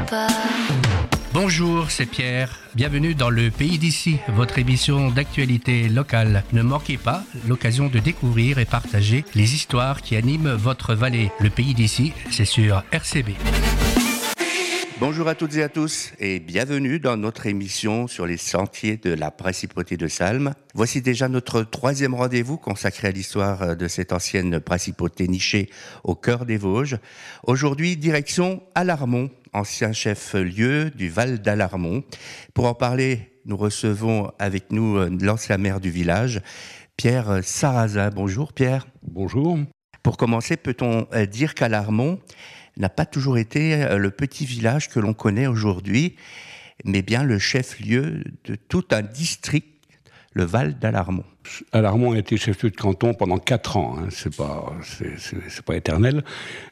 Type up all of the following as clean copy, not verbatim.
pas. Bonjour, c'est Pierre. Bienvenue dans Le Pays d'ici, votre émission d'actualité locale. Ne manquez pas l'occasion de découvrir et partager les histoires qui animent votre vallée. Le Pays d'ici, c'est sur RCB. Bonjour à toutes et à tous et bienvenue dans notre émission sur les sentiers de la principauté de Salm. Voici déjà notre troisième rendez-vous consacré à l'histoire de cette ancienne principauté nichée au cœur des Vosges. Aujourd'hui, direction Alarmont, ancien chef-lieu du Val d'Alarmont. Pour en parler, nous recevons avec nous l'ancien maire du village, Pierre Sarrazin. Bonjour Pierre. Bonjour. Pour commencer, peut-on dire qu'Alarmont n'a pas toujours été le petit village que l'on connaît aujourd'hui, mais bien le chef-lieu de tout un district, le Val d'Alarmont. Alarmont a été chef-lieu de canton pendant 4 ans, c'est pas éternel.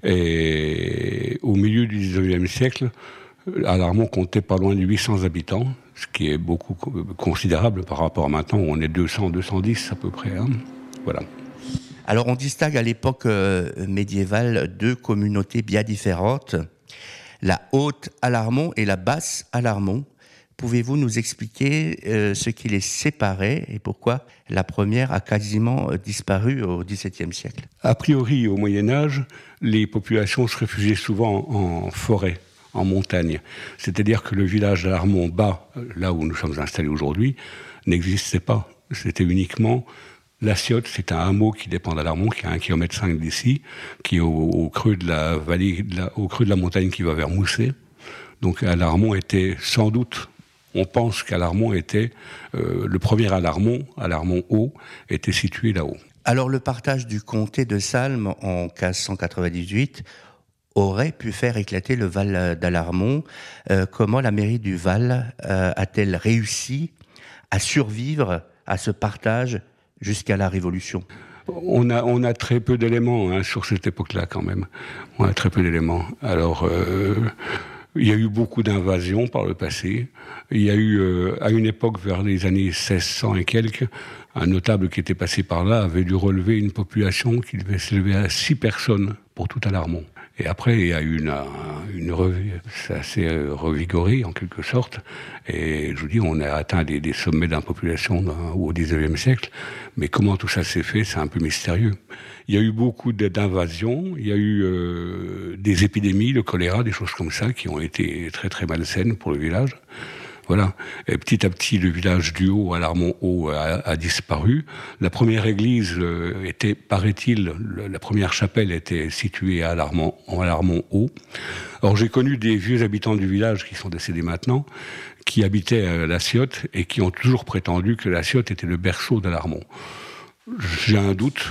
Et au milieu du 19e siècle, Alarmont comptait pas loin de 800 habitants, ce qui est beaucoup considérable par rapport à maintenant où on est 200, 210 à peu près. Voilà. Alors on distingue à l'époque médiévale deux communautés bien différentes, la Haute Alarmont et la Basse Alarmont. Pouvez-vous nous expliquer ce qui les séparait et pourquoi la première a quasiment disparu au XVIIe siècle ? A priori, au Moyen-Âge, les populations se réfugiaient souvent en forêt, en montagne. C'est-à-dire que le village d'Alarmont bas, là où nous sommes installés aujourd'hui, n'existait pas. C'était uniquement la Ciotte, c'est un hameau qui dépend d'Alarmont, qui est à 1,5 km d'ici, qui est au creux de la vallée, au creux de la montagne qui va vers Mousset. Donc Alarmont était sans doute, on pense qu'Alarmont était, le premier Alarmont haut, était situé là-haut. Alors le partage du comté de Salm en 1598 aurait pu faire éclater le Val d'Alarmont. Comment la mairie du Val a-t-elle réussi à survivre à ce partage jusqu'à la Révolution ? On a très peu d'éléments sur cette époque-là quand même. On a très peu d'éléments. Alors, il y a eu beaucoup d'invasions par le passé. Il y a eu, à une époque, vers les années 1600 et quelques, un notable qui était passé par là avait dû relever une population qui devait s'élever à 6 personnes pour tout Alarmont. Et après, il y a eu c'est assez revigoré en quelque sorte. Et je vous dis, on a atteint des sommets d'une population au XIXe siècle. Mais comment tout ça s'est fait, c'est un peu mystérieux. Il y a eu beaucoup d'invasions, il y a eu des épidémies, le choléra, des choses comme ça, qui ont été très très malsaines pour le village. Voilà. Et petit à petit, le village du Haut, Alarmont-Haut, a disparu. La première église était, paraît-il, la première chapelle était située à Alarmont-Haut. Alors j'ai connu des vieux habitants du village qui sont décédés maintenant, qui habitaient à la Ciotte et qui ont toujours prétendu que la Ciotte était le berceau d'Alarmont. J'ai un doute.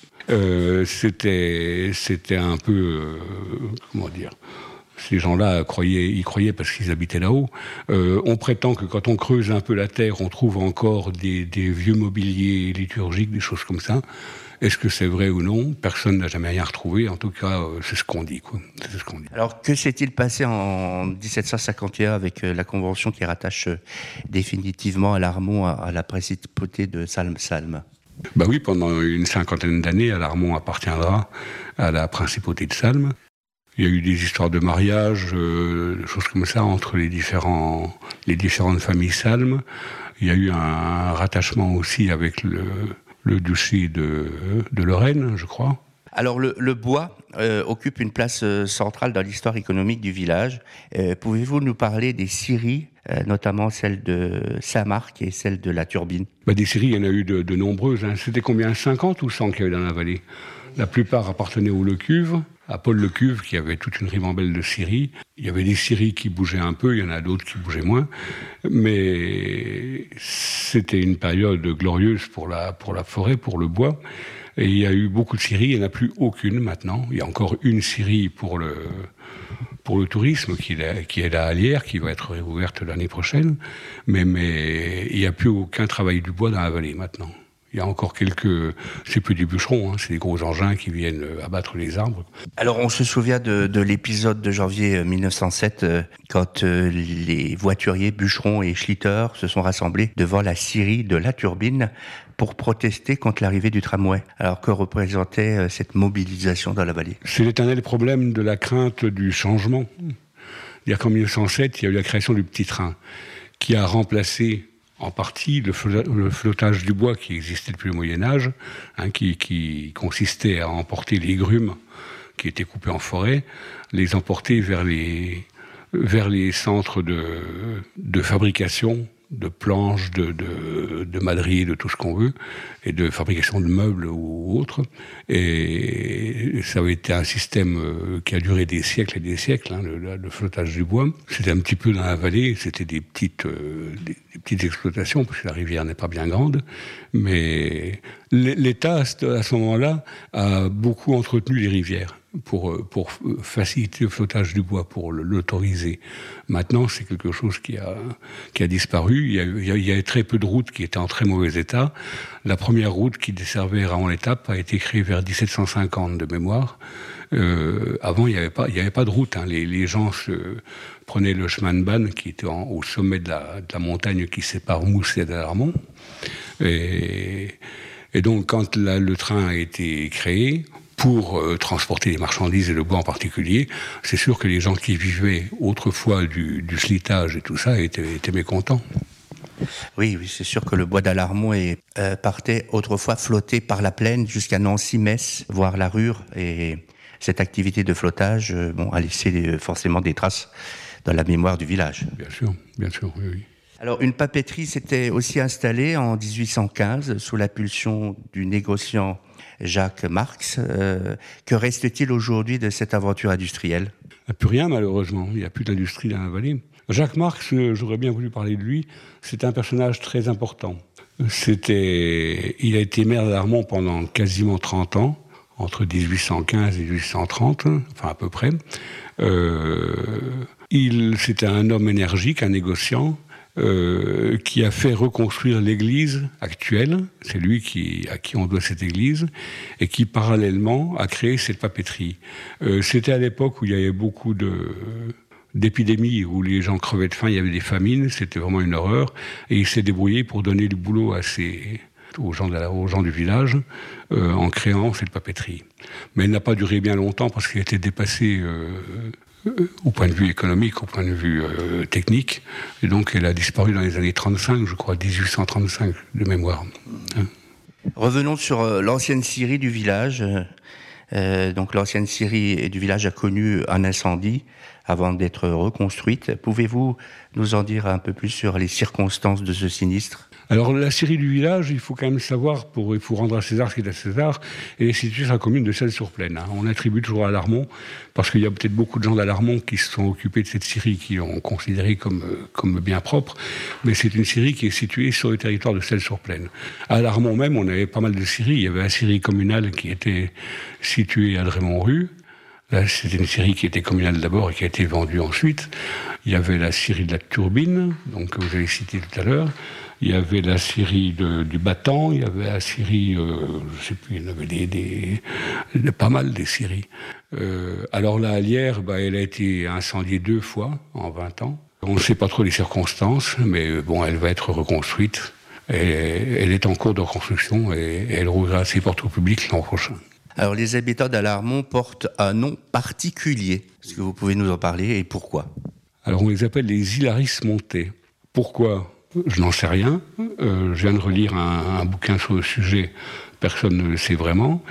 C'était un peu, comment dire... Ces gens-là y croyaient parce qu'ils habitaient là-haut. On prétend que quand on creuse un peu la terre, on trouve encore des vieux mobiliers liturgiques, des choses comme ça. Est-ce que c'est vrai ou non ? Personne n'a jamais rien retrouvé. En tout cas, c'est ce qu'on dit, quoi. C'est ce qu'on dit. Alors, que s'est-il passé en 1751 avec la convention qui rattache définitivement Alarmont à la principauté de Salm-Salm ? Bah oui, pendant une 50aine d'années, Alarmont appartiendra à la principauté de Salm. Il y a eu des histoires de mariage, des choses comme ça entre les différentes familles Salm. Il y a eu un rattachement aussi avec le duché de Lorraine, je crois. Alors le bois occupe une place centrale dans l'histoire économique du village. Pouvez-vous nous parler des scieries, notamment celle de Saint-Marc et celle de la Turbine ? Des scieries, il y en a eu de nombreuses. C'était combien ? 50 ou 100 qu'il y avait dans la vallée ? La plupart appartenaient au Lecuve, à Paul Lecuve, qui avait toute une ribambelle de scieries. Il y avait des scieries qui bougeaient un peu, il y en a d'autres qui bougeaient moins. Mais c'était une période glorieuse pour la forêt, pour le bois. Et il y a eu beaucoup de scieries, il n'y en a plus aucune maintenant. Il y a encore une scierie pour le tourisme qui est là à Lière, qui va être réouverte l'année prochaine. Mais il n'y a plus aucun travail du bois dans la vallée maintenant. Il y a encore c'est plus des bûcherons, c'est des gros engins qui viennent abattre les arbres. Alors on se souvient de l'épisode de janvier 1907, quand les voituriers, bûcherons et schlitters se sont rassemblés devant la scierie de la Turbine pour protester contre l'arrivée du tramway. Alors que représentait cette mobilisation dans la vallée ? C'est l'éternel problème de la crainte du changement. C'est-à-dire qu'en 1907, il y a eu la création du petit train, qui a remplacé en partie le flottage du bois qui existait depuis le Moyen-Âge, qui consistait à emporter les grumes qui étaient coupés en forêt, les emporter vers les centres de fabrication de planches, de madriers, de tout ce qu'on veut, et de fabrication de meubles ou autres. Et ça avait été un système qui a duré des siècles et des siècles, le flottage du bois. C'était un petit peu dans la vallée, c'était des petites exploitations, parce que la rivière n'est pas bien grande, mais l'État, à ce moment-là, a beaucoup entretenu les rivières pour faciliter le flottage du bois, pour l'autoriser. Maintenant, c'est quelque chose qui a disparu. Il y avait très peu de routes qui étaient en très mauvais état. La première route qui desservait Raon-l'Étape a été créée vers 1750 de mémoire. Avant, il n'y avait pas de route. Les gens prenaient le chemin de Banne qui était au sommet de la montagne qui sépare Mousset d'Alarmont. Et donc, quand le train a été créé, pour transporter les marchandises et le bois en particulier, c'est sûr que les gens qui vivaient autrefois du slitage et tout ça étaient mécontents. Oui, c'est sûr que le bois d'Alarmont partait autrefois flotter par la plaine jusqu'à Nancy-Metz, voire la Rure. Et cette activité de flottage a laissé forcément des traces dans la mémoire du village. Bien sûr, oui. Alors, une papeterie s'était aussi installée en 1815 sous l'impulsion du négociant Jacques Marx. Que reste-t-il aujourd'hui de cette aventure industrielle ? Il n'y a plus rien, malheureusement. Il n'y a plus d'industrie dans la vallée. Jacques Marx, j'aurais bien voulu parler de lui. C'est un personnage très important. Il a été maire d'Alarmont pendant quasiment 30 ans, entre 1815 et 1830, enfin à peu près. C'était un homme énergique, un négociant, qui a fait reconstruire l'église actuelle, c'est lui à qui on doit cette église, et qui parallèlement a créé cette papeterie. C'était à l'époque où il y avait beaucoup d'épidémies, où les gens crevaient de faim, il y avait des famines, c'était vraiment une horreur, et il s'est débrouillé pour donner du boulot aux gens du village, en créant cette papeterie. Mais elle n'a pas duré bien longtemps parce qu'elle était dépassée au point de vue économique, au point de vue technique. Et donc, elle a disparu dans les années 35, je crois, 1835, de mémoire. Revenons sur l'ancienne scierie du village. Donc, l'ancienne scierie du village a connu un incendie avant d'être reconstruite. Pouvez-vous nous en dire un peu plus sur les circonstances de ce sinistre ? Alors, la scierie du village, il faut quand même savoir, il faut rendre à César ce qui est à César, elle est située sur la commune de Celles-sur-Plaine. On attribue toujours à Alarmont, parce qu'il y a peut-être beaucoup de gens d'Alarmont qui se sont occupés de cette scierie, qui l'ont considérée comme bien propre, mais c'est une scierie qui est située sur le territoire de Celles-sur-Plaine. À Alarmont même, on avait pas mal de scieries. Il y avait la scierie communale qui était située à Drémont-Rue. Là, c'était une scierie qui était communale d'abord et qui a été vendue ensuite. Il y avait la scierie de la Turbine, donc que vous avez cité tout à l'heure. Il y avait la scierie du Battant, il y avait la scierie, je ne sais plus, il y en avait pas mal des scieries. Alors la Hallière, elle a été incendiée 2 fois en 20 ans. On ne sait pas trop les circonstances, mais bon, elle va être reconstruite. Elle est en cours de reconstruction et elle rouvrira ses portes au public l'an prochain. Alors les habitants d'Alarmont portent un nom particulier. Est-ce que vous pouvez nous en parler et pourquoi ? Alors on les appelle les Hilaris-Montais. Pourquoi ? Je n'en sais rien. Je viens de relire un bouquin sur le sujet. Personne ne le sait vraiment.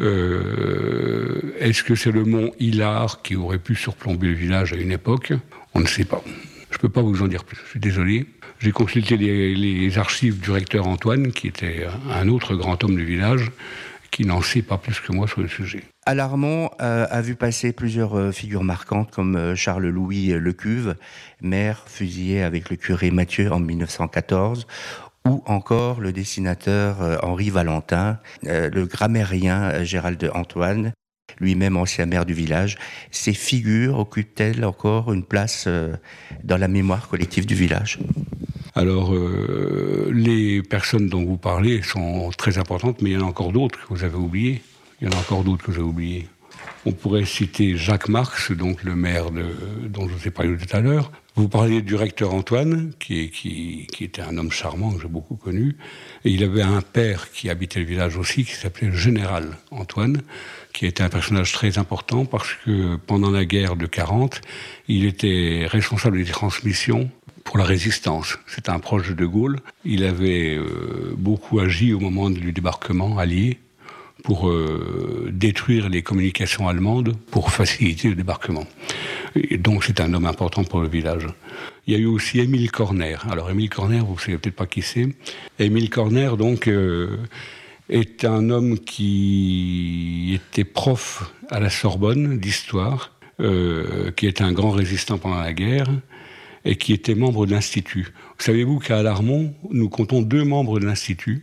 Est-ce que c'est le mont Hilar qui aurait pu surplomber le village à une époque ? On ne sait pas. Je ne peux pas vous en dire plus. Je suis désolé. J'ai consulté les archives du recteur Antoine, qui était un autre grand homme du village, qui n'en sait pas plus que moi sur le sujet. Alarmont a vu passer plusieurs figures marquantes comme Charles-Louis Lecuve, maire fusillé avec le curé Mathieu en 1914, ou encore le dessinateur Henri Valentin, le grammairien Gérald Antoine, lui-même ancien maire du village. Ces figures occupent-elles encore une place dans la mémoire collective du village ? Alors, les personnes dont vous parlez sont très importantes, mais il y en a encore d'autres que vous avez oubliées. On pourrait citer Jacques Marx, donc le maire dont je vous ai parlé tout à l'heure. Vous parliez du recteur Antoine, qui était un homme charmant que j'ai beaucoup connu. Et il avait un père qui habitait le village aussi, qui s'appelait le général Antoine, qui était un personnage très important parce que pendant la guerre de 40, il était responsable des transmissions pour la résistance. C'était un proche de De Gaulle. Il avait beaucoup agi au moment du débarquement allié pour détruire les communications allemandes pour faciliter le débarquement. Et donc c'est un homme important pour le village. Il y a eu aussi Émile Corner. Alors Émile Corner, vous ne savez peut-être pas qui c'est. Émile Corner, donc, est un homme qui était prof à la Sorbonne d'histoire, qui était un grand résistant pendant la guerre, et qui était membre de l'Institut. Savez-vous qu'à Alarmont, nous comptons 2 membres de l'Institut,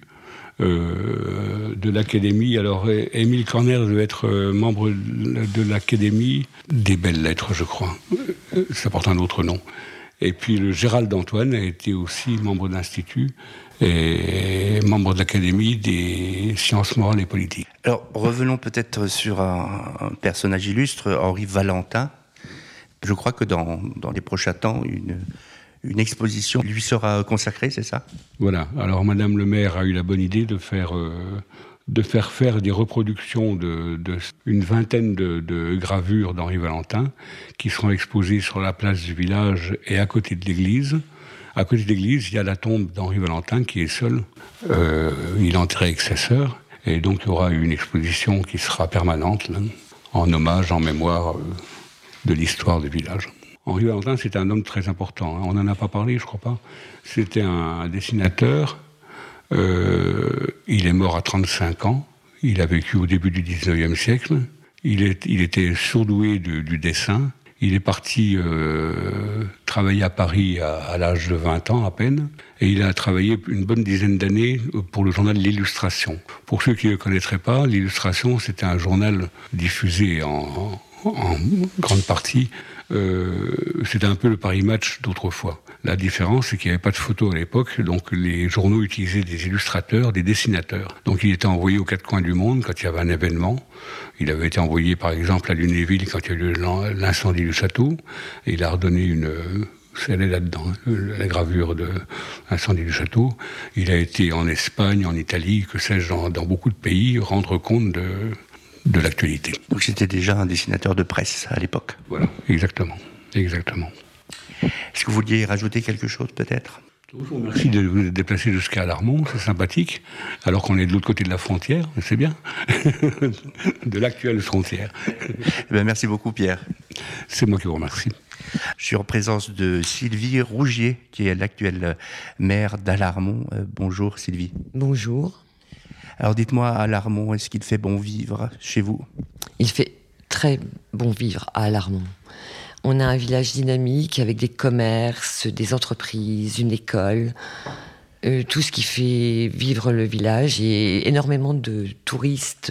de l'Académie. Alors, Émile Corner devait être membre de l'Académie des Belles Lettres, je crois. Ça porte un autre nom. Et puis, le Gérald Antoine a été aussi membre de l'Institut et membre de l'Académie des sciences morales et politiques. Alors, revenons peut-être sur un personnage illustre, Henri Valentin. Je crois que dans les prochains temps, une exposition lui sera consacrée, c'est ça ? Voilà. Alors, Madame le maire a eu la bonne idée de faire des reproductions une vingtaine de gravures d'Henri Valentin qui seront exposées sur la place du village et à côté de l'église. À côté de l'église, il y a la tombe d'Henri Valentin qui est seul. Il est enterré avec sa sœur. Et donc, il y aura une exposition qui sera permanente, là, en hommage, en mémoire de l'histoire du village. Henri Valentin, c'est un homme très important. On n'en a pas parlé, je crois pas. C'était un dessinateur. Il est mort à 35 ans. Il a vécu au début du 19e siècle. Il était surdoué du dessin. Il est parti travailler à Paris à l'âge de 20 ans à peine. Et il a travaillé une bonne dizaine d'années pour le journal L'Illustration. Pour ceux qui ne le connaîtraient pas, L'Illustration, c'était un journal diffusé en grande partie. C'était un peu le Paris Match d'autrefois. La différence, c'est qu'il n'y avait pas de photos à l'époque, donc les journaux utilisaient des illustrateurs, des dessinateurs. Donc il était envoyé aux 4 coins du monde quand il y avait un événement. Il avait été envoyé par exemple à Lunéville quand il y a eu l'incendie du château. Et il a redonné c'est là-dedans, la gravure de l'incendie du château. Il a été en Espagne, en Italie, que sais-je, dans beaucoup de pays, rendre compte de l'actualité. Donc c'était déjà un dessinateur de presse à l'époque. Voilà, exactement. Est-ce que vous vouliez rajouter quelque chose peut-être ? Je vous remercie de vous déplacer jusqu'à Alarmont, c'est sympathique, alors qu'on est de l'autre côté de la frontière, c'est bien, de l'actuelle frontière. Merci beaucoup Pierre. C'est moi qui vous remercie. Je suis en présence de Sylvie Rougier, qui est l'actuelle maire d'Alarmont. Bonjour Sylvie. Bonjour. Alors dites-moi, à Alarmont, est-ce qu'il fait bon vivre chez vous ? Il fait très bon vivre à Alarmont. On a un village dynamique avec des commerces, des entreprises, une école, tout ce qui fait vivre le village et énormément de touristes,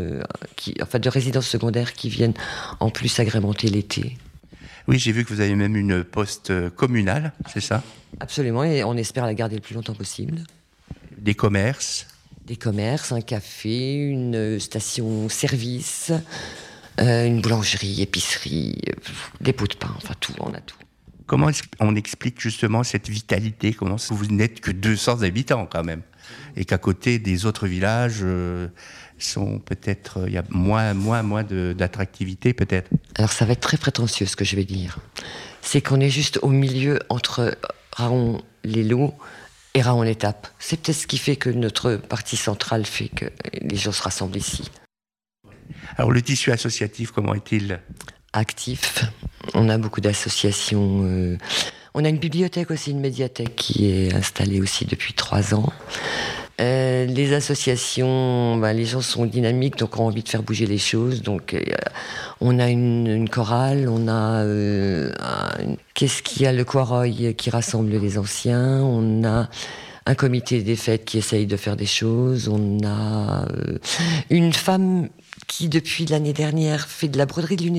de résidences secondaires qui viennent en plus agrémenter l'été. Oui, j'ai vu que vous avez même une poste communale, c'est ça ? Absolument, et on espère la garder le plus longtemps possible. Des commerces ? Des commerces, un café, une station-service, une boulangerie, épicerie, des pots de pain, enfin tout, on a tout. Comment on explique justement cette vitalité ? Comment vous n'êtes que 200 habitants quand même ? Et qu'à côté des autres villages sont peut-être... Il y a moins d'attractivité peut-être. Alors ça va être très prétentieux ce que je vais dire. C'est qu'on est juste au milieu entre Raon-les-Loups et Raon-l'Étape. C'est peut-être ce qui fait que notre partie centrale fait que les gens se rassemblent ici. Alors le tissu associatif, comment est-il ? Actif. On a beaucoup d'associations. On a une bibliothèque aussi, une médiathèque qui est installée aussi depuis 3 ans. Les associations, les gens sont dynamiques, donc ont envie de faire bouger les choses. Donc on a une chorale, on a qu'est-ce qu'il y a, le Quaroy qui rassemble les anciens, on a un comité des fêtes qui essaye de faire des choses, on a une femme qui depuis l'année dernière fait de la broderie de